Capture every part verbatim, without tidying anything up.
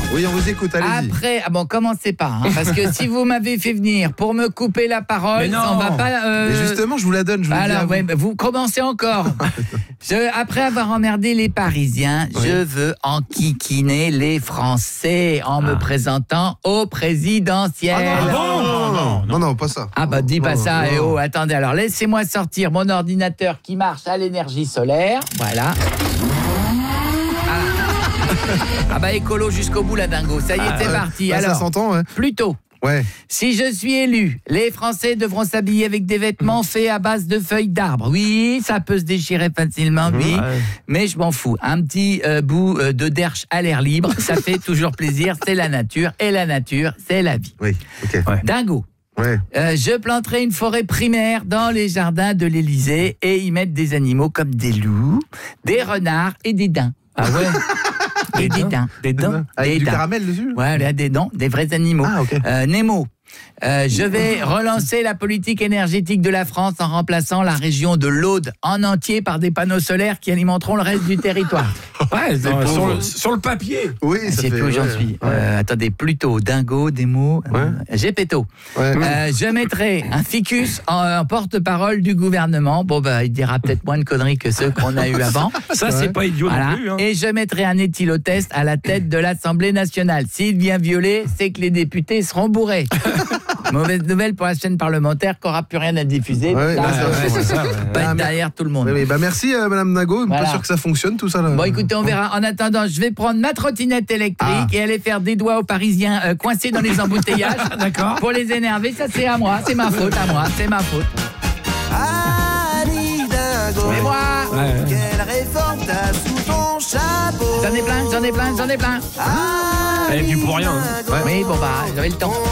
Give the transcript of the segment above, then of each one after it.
Oui, on vous écoute, allez-y. Après, ah bon, commencez pas, hein, parce que si vous m'avez fait venir pour me couper la parole, on va pas... Euh... Mais justement, je vous la donne, je vous voilà, le dis à vous. ouais, vous commencez encore. je, après avoir emmerdé les Parisiens, oui. je veux enquiquiner les Français en ah. me présentant au présidentiel. Ah non, non, non, non, non, non, pas ça. Ah bah dis pas non, ça, non. et oh, attendez, alors laissez-moi sortir mon ordinateur qui marche à l'énergie solaire, voilà. Ah bah écolo jusqu'au bout la dingo, ça y est, ah, c'est euh, parti. Bah, alors, ça s'entend, ouais. Plutôt. Ouais. Si je suis élu, les Français devront s'habiller avec des vêtements faits à base de feuilles d'arbre. Oui, ça peut se déchirer facilement, oui, ouais. mais je m'en fous. Un petit euh, bout euh, de derche à l'air libre, ça fait toujours plaisir, c'est la nature, et la nature, c'est la vie. Oui, ok. Ouais. Dingo. Ouais. Euh, je planterai une forêt primaire dans les jardins de l'Élysée et y mettre des animaux comme des loups, des renards et des daims. Ah ouais. Et des daims. Des daims. Avec des du daims. caramel dessus. Ouais, là, des dents, des vrais animaux. Ah, ok. Euh, Nemo. Euh, je vais relancer la politique énergétique de la France en remplaçant la région de l'Aude en entier par des panneaux solaires qui alimenteront le reste du territoire. Ouais, non, sur, le, sur le papier. Oui, ça c'est fait, tout où j'en ouais, suis. Ouais. Euh, attendez, plutôt dingo, démo, ouais. euh, Gepetto. Ouais. Euh, je mettrai un ficus en, en porte-parole du gouvernement. Bon bah, il dira peut-être moins de conneries que ceux qu'on a eu avant. Ça, ouais. c'est pas idiot voilà. non plus. Hein. Et je mettrai un éthylotest à la tête de l'Assemblée nationale. S'il vient violer, c'est que les députés seront bourrés. Mauvaise nouvelle pour la chaîne parlementaire qui n'aura plus rien à diffuser. Ouais, ça, bah, ça, ouais, ça, c'est ça, ouais. Pas être derrière tout le monde. Oui, oui, bah merci euh, Madame Nago. Voilà. Pas sûr que ça fonctionne tout ça là. Bon, écoutez, on verra. En attendant, je vais prendre ma trottinette électrique ah. et aller faire des doigts aux Parisiens euh, coincés dans les embouteillages. D'accord. Pour les énerver, ça c'est à moi, c'est ma faute à moi, c'est ma faute. Annie Dingo, mais moi, ouais. Quelle réforme t'as sous ton chapeau? J'en ai plein, j'en ai plein, j'en ai plein. Elle est venue pour rien. Hein. Ouais. Oui, bon bah, j'avais le temps.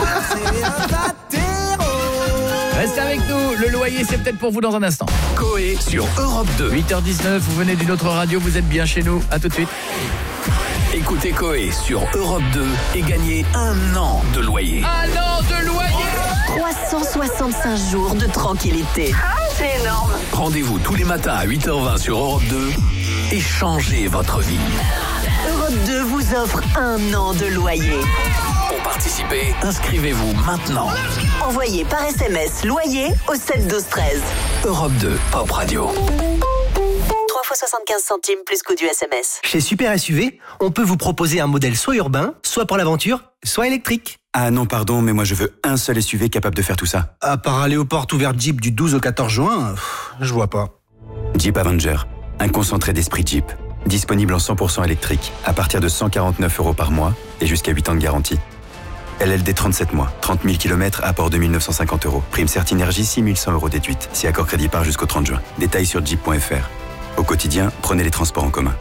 Restez avec nous, le loyer c'est peut-être pour vous dans un instant. Coé sur Europe deux. huit heures dix-neuf, vous venez d'une autre radio, vous êtes bien chez nous. À tout de suite. Écoutez Coé sur Europe deux et gagnez un an de loyer. Un an de loyer. trois cent soixante-cinq jours de tranquillité. Ah, c'est énorme. Rendez-vous tous les matins à huit heures vingt sur Europe deux et changez votre vie. Europe deux vous offre un an de loyer. Pour participer, inscrivez-vous maintenant. Envoyez par S M S loyer au sept douze treize. Europe deux, Pop Radio. trois fois soixante-quinze centimes plus coût du S M S. Chez Super S U V, on peut vous proposer un modèle soit urbain, soit pour l'aventure, soit électrique. Ah non, pardon, mais moi je veux un seul S U V capable de faire tout ça. À part aller aux portes ouvertes Jeep du douze au quatorze juin, pff, je vois pas. Jeep Avenger, un concentré d'esprit Jeep. Disponible en cent pour cent électrique, à partir de cent quarante-neuf euros par mois et jusqu'à huit ans de garantie. L L D trente-sept mois, trente mille kilomètres, apport deux mille neuf cent cinquante euros. Prime Certinergie six mille cent euros déduite. Si accord crédit part jusqu'au trente juin. Détails sur jeep point f r. Au quotidien, prenez les transports en commun.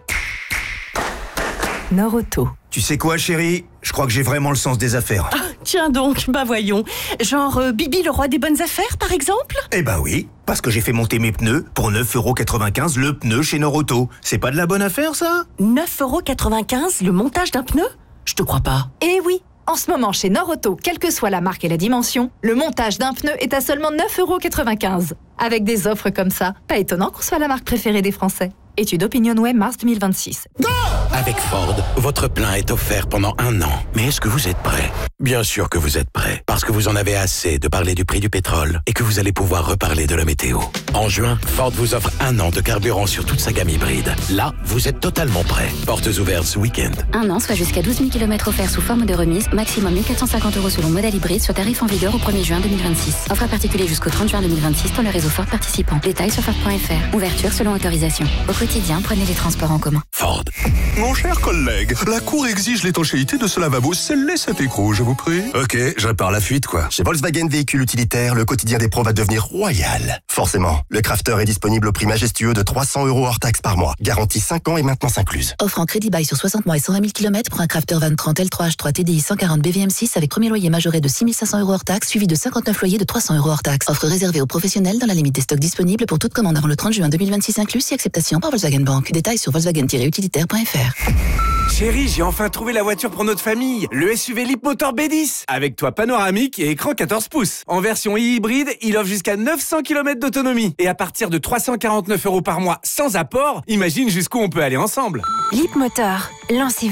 Nord-Auto. Tu sais quoi, chérie? Je crois que j'ai vraiment le sens des affaires. Ah, tiens donc, bah voyons. Genre euh, Bibi le roi des bonnes affaires, par exemple? Eh bah oui, parce que j'ai fait monter mes pneus pour neuf euros quatre-vingt-quinze le pneu chez Nord-Auto. C'est pas de la bonne affaire, ça? neuf euros quatre-vingt-quinze le montage d'un pneu? Je te crois pas. Eh oui. En ce moment, chez Nord-Auto, quelle que soit la marque et la dimension, le montage d'un pneu est à seulement neuf euros quatre-vingt-quinze. Avec des offres comme ça, pas étonnant qu'on soit la marque préférée des Français. Étude OpinionWay, mars deux mille vingt-six. Go! Avec Ford, votre plein est offert pendant un an. Mais est-ce que vous êtes prêt? Bien sûr que vous êtes prêt, parce que vous en avez assez de parler du prix du pétrole et que vous allez pouvoir reparler de la météo. En juin, Ford vous offre un an de carburant sur toute sa gamme hybride. Là, vous êtes totalement prêt. Portes ouvertes ce week-end. Un an, soit jusqu'à douze mille kilomètres offerts sous forme de remise, maximum mille quatre cent cinquante euros selon modèle hybride sur tarif en vigueur au premier juin deux mille vingt-six. Offre à particulier jusqu'au trente juin deux mille vingt-six dans le réseau Ford participant. Détails sur Ford point f r. Ouverture selon autorisation. Au quotidien, prenez les transports en commun. Ford. Mon cher collègue, la Cour exige l'étanchéité de ce lavabo. Scellez cet écrou, je vous prie. Ok, je répare la fuite, quoi. Chez Volkswagen Véhicules Utilitaires, le quotidien des pros va devenir royal. Forcément, le Crafter est disponible au prix majestueux de trois cents euros hors taxe par mois. Garantie cinq ans et maintenance incluse. Offre en crédit bail sur soixante mois et cent vingt mille kilomètres pour un Crafter Van trente L trois H trois T D I cent quarante B V M six avec premier loyer majoré de six mille cinq cents euros hors taxe, suivi de cinquante-neuf loyers de trois cents euros hors taxe. Offre réservée aux professionnels dans la limite des stocks disponibles pour toute commande avant le trente juin deux mille vingt-six inclus, si acceptation par Volkswagen Bank. Détails sur volkswagen tiret utilitaire point f r. Chérie, j'ai enfin trouvé la voiture pour notre famille. Le S U V Leapmotor B dix. Avec toit panoramique et écran quatorze pouces. En version hybride, il offre jusqu'à neuf cents kilomètres d'autonomie. Et à partir de trois cent quarante-neuf euros par mois sans apport, imagine jusqu'où on peut aller ensemble. Leapmotor, lancez-vous.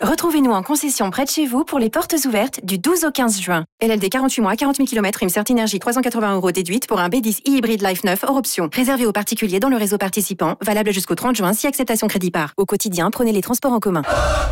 Retrouvez-nous en concession près de chez vous pour les portes ouvertes du douze au quinze juin. L L D quarante-huit mois, quarante mille kilomètres, prime Certinergie trois cent quatre-vingts euros déduite pour un B dix e-hybride Life neuf hors option. Réservé aux particuliers dans le réseau participant, valable jusqu'au trente juin si acceptation crédit par. Au quotidien, prenez les transports en commun.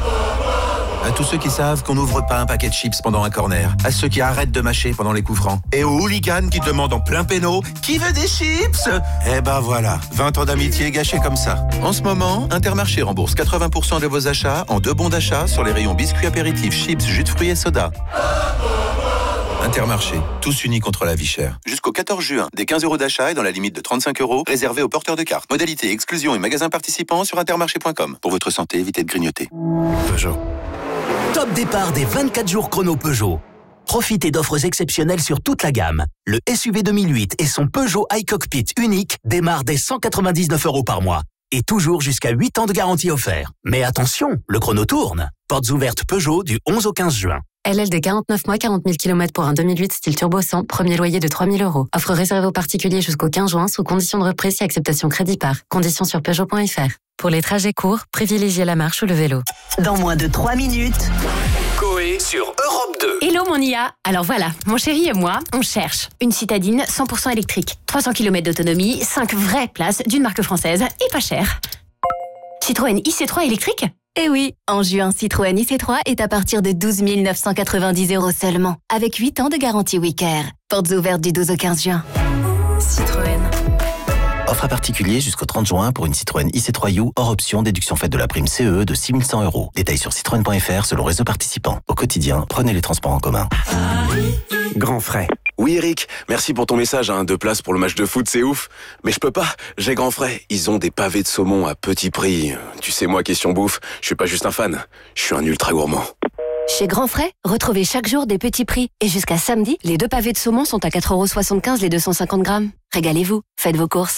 À tous ceux qui savent qu'on n'ouvre pas un paquet de chips pendant un corner. À ceux qui arrêtent de mâcher pendant les coups francs. Et aux hooligans qui demandent en plein péno « Qui veut des chips ?» Eh ben voilà, vingt ans d'amitié gâchés comme ça. En ce moment, Intermarché rembourse quatre-vingts pour cent de vos achats en deux bons d'achat sur les rayons biscuits apéritifs, chips, jus de fruits et soda. Intermarché, tous unis contre la vie chère. Jusqu'au quatorze juin, des quinze euros d'achat et dans la limite de trente-cinq euros, réservés aux porteurs de cartes. Modalité, exclusion et magasins participants sur intermarché point com. Pour votre santé, évitez de grignoter. Peugeot. Top départ des vingt-quatre jours chrono Peugeot. Profitez d'offres exceptionnelles sur toute la gamme. Le S U V deux mille huit et son Peugeot iCockpit unique démarrent dès cent quatre-vingt-dix-neuf euros par mois. Et toujours jusqu'à huit ans de garantie offert. Mais attention, le chrono tourne. Portes ouvertes Peugeot du onze au quinze juin. L L D quarante-neuf mois, quarante mille kilomètres pour un deux mille huit style turbo cent, premier loyer de trois mille euros. Offre réservée aux particuliers jusqu'au quinze juin sous condition de reprise et acceptation crédit par. Conditions sur Peugeot point F R. Pour les trajets courts, privilégiez la marche ou le vélo. Dans moins de trois minutes. Coé sur Europe deux. Hello mon I A. Alors voilà, mon chéri et moi, on cherche une citadine cent pour cent électrique, trois cents kilomètres d'autonomie, cinq vraies places d'une marque française et pas cher. Citroën I C trois électrique ? Eh oui, en juin, Citroën I C trois est à partir de douze mille neuf cent quatre-vingt-dix euros seulement, avec huit ans de garantie Wicker. Portes ouvertes du douze au quinze juin. Citroën. Offre à particulier jusqu'au trente juin pour une Citroën I C trois U hors option, déduction faite de la prime C E E de six mille cent euros. Détails sur citroën point F R selon réseau participant. Au quotidien, prenez les transports en commun. Grand frais. Oui Eric, merci pour ton message, hein. Deux places pour le match de foot, c'est ouf. Mais je peux pas, j'ai grand frais. Ils ont des pavés de saumon à petit prix. Tu sais moi, question bouffe, je suis pas juste un fan, je suis un ultra gourmand. Chez Grand Frais, retrouvez chaque jour des petits prix. Et jusqu'à samedi, les deux pavés de saumon sont à quatre euros soixante-quinze les deux cent cinquante grammes. Régalez-vous, faites vos courses.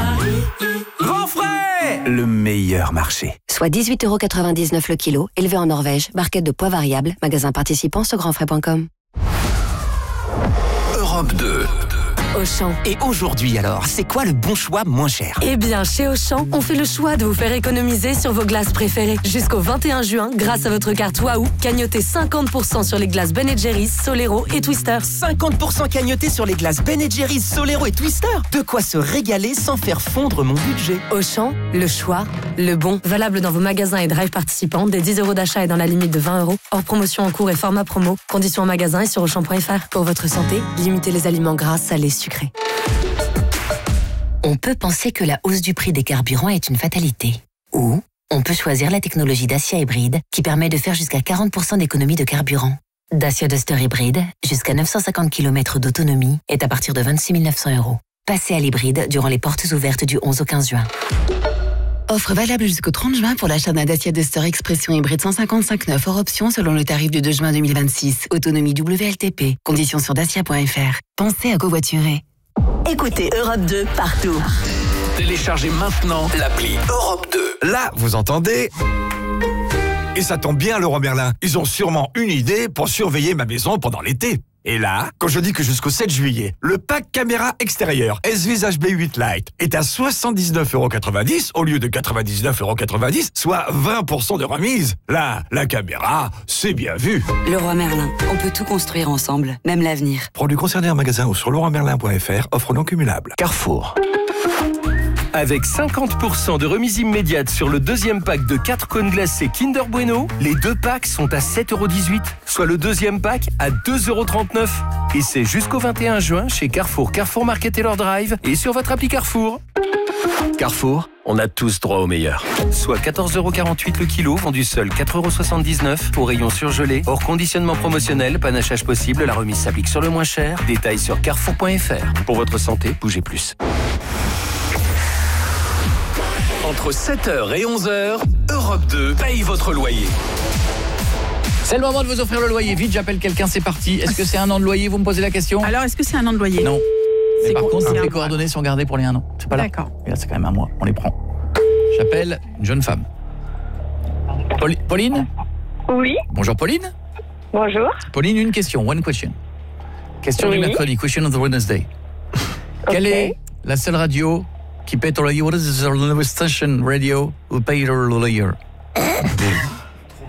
Grand frais, le meilleur marché. Soit dix-huit euros quatre-vingt-dix-neuf le kilo, élevé en Norvège, barquette de poids variable, magasin participant sur grand frais point com. Europe deux. Auchan. Et aujourd'hui alors, c'est quoi le bon choix moins cher? Eh bien, chez Auchan, on fait le choix de vous faire économiser sur vos glaces préférées. Jusqu'au vingt et un juin, grâce à votre carte Waouh, cagnotez cinquante pour cent sur les glaces Ben and Jerry's, Solero et Twister. cinquante pour cent cagnoté sur les glaces Ben and Jerry's, Solero et Twister. De quoi se régaler sans faire fondre mon budget. Auchan, le choix, le bon. Valable dans vos magasins et drive participants, des dix euros d'achat et dans la limite de vingt euros. Hors promotion en cours et format promo. Conditions en magasin et sur auchan point F R. Pour votre santé, limitez les aliments gras, salés, sucré. On peut penser que la hausse du prix des carburants est une fatalité. Ou on peut choisir la technologie Dacia hybride qui permet de faire jusqu'à quarante pour cent d'économie de carburant. Dacia Duster hybride, jusqu'à neuf cent cinquante kilomètres d'autonomie, est à partir de vingt-six mille neuf cents euros. Passez à l'hybride durant les portes ouvertes du onze au quinze juin. Offre valable jusqu'au trente juin pour l'achat d'un Dacia Duster Expression hybride cent cinquante-cinq neuf hors option selon le tarif du deux juin deux mille vingt-six. Autonomie W L T P. Conditions sur dacia point F R. Pensez à covoiturer. Écoutez Europe deux partout. Téléchargez maintenant l'appli Europe deux. Là, vous entendez? Et ça tombe bien, Leroy Merlin. Ils ont sûrement une idée pour surveiller ma maison pendant l'été. Et là, quand je dis que jusqu'au sept juillet, le pack caméra extérieure S-Visage B huit Lite est à soixante-dix-neuf euros quatre-vingt-dix au lieu de quatre-vingt-dix-neuf euros quatre-vingt-dix, soit vingt pour cent de remise. Là, la caméra, c'est bien vu. Leroy Merlin, on peut tout construire ensemble, même l'avenir. Produits concernés en magasin ou sur leroy merlin point F R, offre non cumulable. Carrefour. Avec cinquante pour cent de remise immédiate sur le deuxième pack de quatre cônes glacés Kinder Bueno, les deux packs sont à sept euros dix-huit, soit le deuxième pack à deux euros trente-neuf. Et c'est jusqu'au vingt et un juin chez Carrefour, Carrefour Market et leur Drive et sur votre appli Carrefour. Carrefour, on a tous droit au meilleur. Soit quatorze euros quarante-huit le kilo, vendu seul quatre euros soixante-dix-neuf au rayon surgelé, hors conditionnement promotionnel, panachage possible, la remise s'applique sur le moins cher. Détails sur carrefour point F R. Pour votre santé, bougez plus. Entre sept heures et onze heures, Europe deux paye votre loyer. C'est le moment de vous offrir le loyer. Vite, j'appelle quelqu'un, c'est parti. Est-ce que c'est un an de loyer? Vous me posez la question? Alors, est-ce que c'est un an de loyer? Non. Mais C'est par con- contre, c'est toutes un les mois. coordonnées sont gardées pour les un an. C'est pas là. D'accord. Et là, c'est quand même un mois. On les prend. J'appelle une jeune femme. Pauli- Pauline? Oui. Bonjour Pauline. Bonjour. Pauline, une question. One question. Question Oui. du mercredi. Question of the Wednesday. Quelle est la seule radio qui paie ton loyer? What is the lowest station radio who pay your lawyer?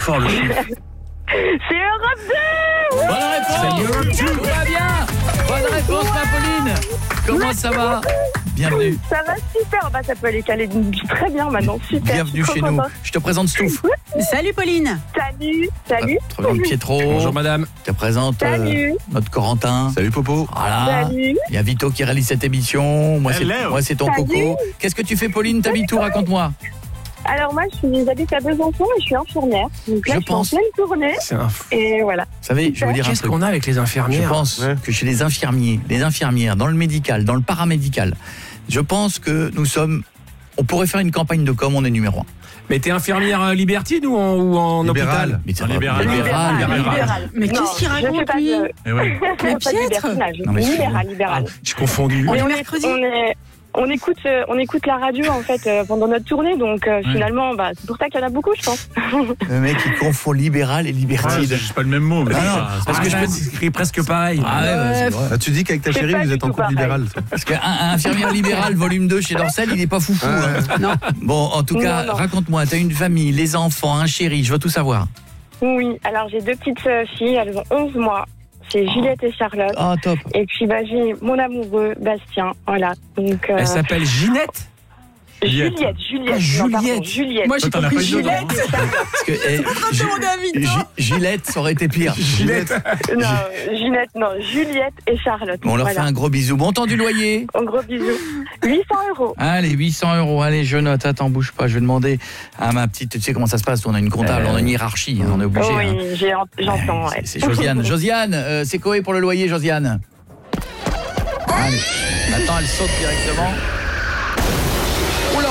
Fort le chiffre. C'est Europe deux. Bonne réponse. Tout va bien. Bonne réponse, ma Pauline. Comment ça va? Bienvenue. Ça va super. Bah, ça peut aller caler très bien maintenant. Super. Bienvenue chez nous. Je te présente Stouff. Salut Pauline. Salut. Salut. Je te présente Pietro. Bonjour madame. Je te présente euh, notre Corentin. Salut Popo. Voilà. Salut. Il y a Vito qui réalise cette émission. Moi, c'est, moi, c'est ton Salut. coco. Qu'est-ce que tu fais, Pauline? T'habites où? Raconte-moi. Alors moi, je suis, j'habite à Besançon et je suis infirmière. Donc là, Je je, pense. suis en pleine tournée. C'est un... Et voilà. Vous savez, je vais vous dire un Qu'est-ce truc. qu'on a avec les infirmières? Je pense que chez les infirmiers, les infirmières, dans le médical, dans le paramédical, je pense que nous sommes... On pourrait faire une campagne de com, on est numéro un. Mais t'es infirmière libertine ou en, ou en hôpital? Mais c'est libéral. libéral. Libéral. libéral. Mais Non, qu'est-ce qu'il je fais raconte, pas lui de- Eh ouais. Je fais pas de libertinage. Non, mais Libéral, libéral. J'ai confondu. Mais est on, est, mercredi. on, est, on, écoute, euh, on écoute la radio en fait euh, pendant notre tournée, donc euh, finalement, bah, c'est pour ça qu'il y en a beaucoup, je pense. Le mec, il confond libéral et libertine. c'est juste pas le même mot. Mais Ah non, parce que je peux écrire presque pareil. Ah ouais, ouais, c'est vrai. Ah, tu dis qu'avec ta C'est chérie, pas vous du êtes en tout couple pareil. libéral. Parce qu'un un infirmière libérale, volume deux chez Dorcel, il n'est pas foufou. hein. Non. Bon, en tout cas, Non, non. raconte-moi, t'as une famille, les enfants, un chéri, je veux tout savoir. Oui, alors j'ai deux petites euh, filles, elles ont onze mois. C'est Juliette et Charlotte. Ah, top. Et puis bah, j'ai mon amoureux, Bastien. Voilà. Donc, euh, Elle s'appelle Ginette. Juliette, Juliette. Ah, Non, pardon, Juliette. Juliette. Moi, j'ai Toi, t'en as compris pas eu dedans, Gillette. Parce que eh, Gi- Gi- Gillette, ça aurait été pire. Ginette. Non, Ginette, non, Juliette et Charlotte. Bon, on leur Voilà. fait un gros bisou. Montant du loyer? Un gros bisou. huit cents euros. Allez, huit cents euros. Allez, je note. Attends, bouge pas. Je vais demander à ma petite. Tu sais comment ça se passe? On a une comptable, on a une hiérarchie. hein, on est obligé. Oui, hein. j'ai- j'entends. Ouais. C'est Josiane. Josiane, euh, c'est Coé pour le loyer, Josiane. Allez. Maintenant, elle saute directement. Oula!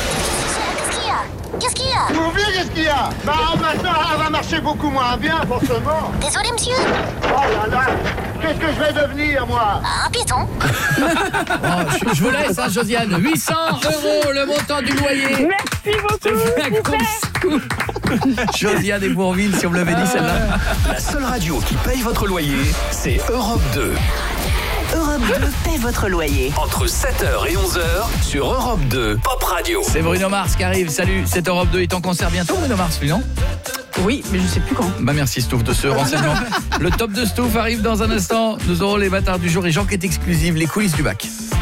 Qu'est-ce qu'il y a? Vous oubliez qu'est-ce qu'il y a? Bah maintenant elle va marcher beaucoup moins bien forcément. Désolé, monsieur. Oh là là, qu'est-ce que je vais devenir moi? Un piéton. Oh, je, je vous laisse, hein, Josiane. huit cents euros le montant du loyer. Merci beaucoup. C'est la grosse coupe. Josiane et Bourville, si on me l'avait dit celle-là. La seule radio qui paye votre loyer, c'est Europe deux. Europe deux paie votre loyer. Entre sept heures et onze heures sur Europe deux Pop Radio. C'est Bruno Mars qui arrive. Salut, c'est Europe deux. Il est en concert bientôt, Bruno Mars, lui, non? Oui, mais je sais plus quand. Bah merci Stouff de ce renseignement. Le top de Stouff arrive dans un instant. Nous aurons les bâtards du jour et Jean qui est exclusive, les coulisses du bac.